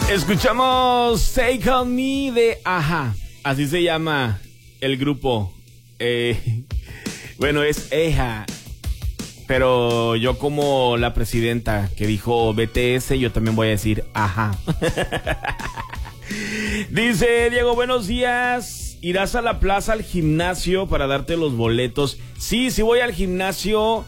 Escuchamos Take On Me de Ajá. Así se llama el grupo. Bueno, es Eja. Pero yo como la presidenta que dijo BTS, yo también voy a decir Ajá. Dice Diego, buenos días. ¿Irás a la plaza al gimnasio para darte los boletos? Sí, voy al gimnasio.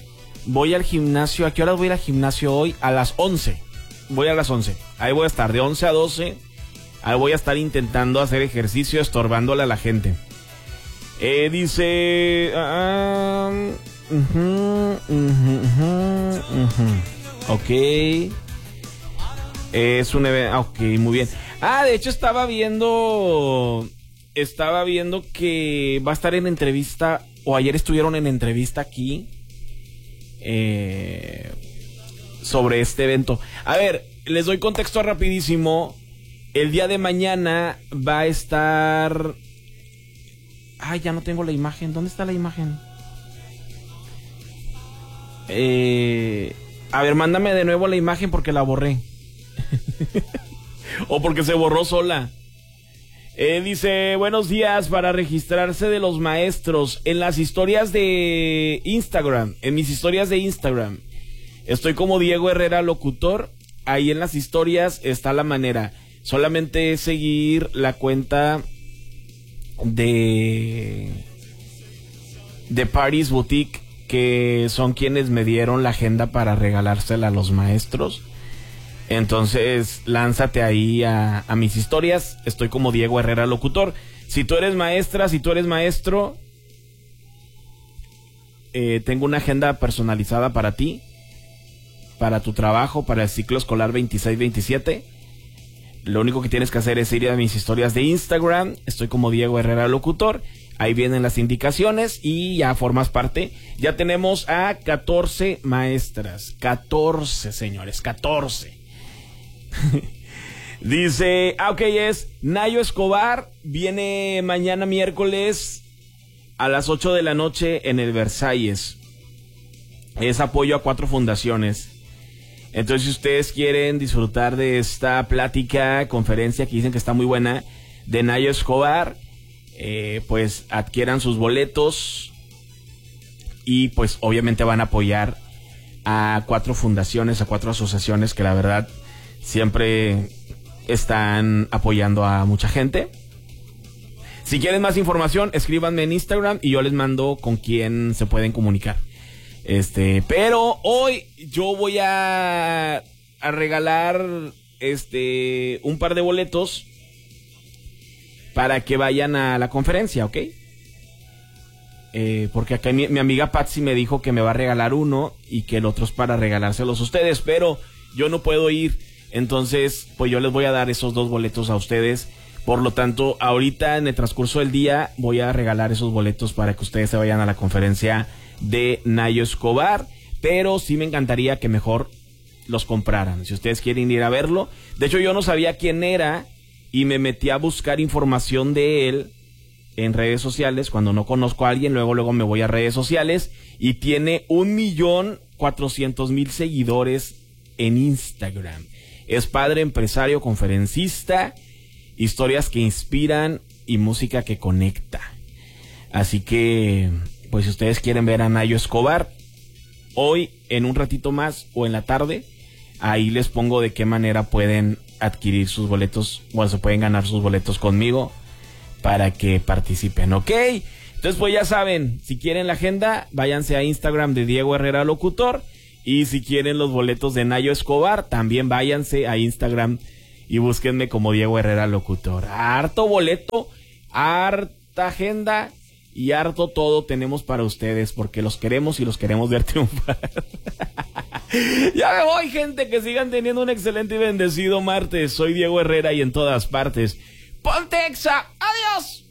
¿A qué hora voy a ir al gimnasio hoy? A las 11. Voy a las 11. Ahí voy a estar de 11 a 12. Ahí voy a estar intentando hacer ejercicio, estorbándole a la gente. Dice... Ok. Es un evento... Ok, muy bien. De hecho estaba viendo que va a estar en entrevista, o ayer estuvieron en entrevista aquí, sobre este evento. A ver, les doy contexto rapidísimo. El día de mañana va a estar... ya no tengo la imagen. ¿Dónde está la imagen? A ver, mándame de nuevo la imagen porque la borré. O porque se borró sola. Dice, buenos días, para registrarse de los maestros en las historias de Instagram, en mis historias de Instagram, estoy como Diego Herrera Locutor. Ahí en las historias está la manera. Solamente es seguir la cuenta de Paris Boutique, que son quienes me dieron la agenda para regalársela a los maestros. Entonces, lánzate ahí a mis historias. Estoy como Diego Herrera Locutor. Si tú eres maestra, si tú eres maestro, tengo una agenda personalizada para ti, para tu trabajo, para el ciclo escolar 26-27. Lo único que tienes que hacer es ir a mis historias de Instagram. Estoy como Diego Herrera Locutor. Ahí vienen las indicaciones y ya formas parte. Ya tenemos a 14 maestras. 14, señores, 14. Dice, ok, es Nayo Escobar. Viene mañana miércoles a las 8 de la noche en el Versalles. Es apoyo a 4 fundaciones. Entonces, si ustedes quieren disfrutar de esta plática, conferencia que dicen que está muy buena, de Nayo Escobar, pues adquieran sus boletos y pues obviamente van a apoyar a 4 fundaciones, a 4 asociaciones que la verdad siempre están apoyando a mucha gente. Si quieren más información, escríbanme en Instagram y yo les mando con quién se pueden comunicar. Pero hoy yo voy a regalar un par de boletos para que vayan a la conferencia, ¿ok? Porque acá mi amiga Patsy me dijo que me va a regalar uno y que el otro es para regalárselos a ustedes, pero yo no puedo ir. Entonces, pues yo les voy a dar esos 2 boletos a ustedes. Por lo tanto, ahorita en el transcurso del día voy a regalar esos boletos para que ustedes se vayan a la conferencia de Nayo Escobar. Pero sí me encantaría que mejor los compraran, si ustedes quieren ir a verlo. De hecho, yo no sabía quién era y me metí a buscar información de él en redes sociales. Cuando no conozco a alguien, luego me voy a redes sociales y tiene 1,400,000 seguidores en Instagram. Es padre, empresario, conferencista, historias que inspiran y música que conecta. Así que, pues si ustedes quieren ver a Nayo Escobar, hoy en un ratito más o en la tarde, ahí les pongo de qué manera pueden adquirir sus boletos, se pueden ganar sus boletos conmigo para que participen, ¿ok? Entonces, pues ya saben, si quieren la agenda, váyanse a Instagram de Diego Herrera Locutor. Y si quieren los boletos de Nayo Escobar, también váyanse a Instagram y búsquenme como Diego Herrera Locutor. Harto boleto, harta agenda y harto todo tenemos para ustedes, porque los queremos y los queremos ver triunfar. Ya me voy, gente, que sigan teniendo un excelente y bendecido martes. Soy Diego Herrera y en todas partes, ¡ponte Exa! ¡Adiós!